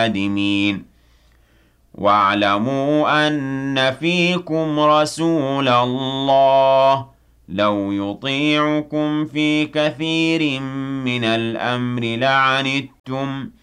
نادمين واعلموا أن فيكم رسول الله لو يطيعكم في كثير من الأمر لعنتم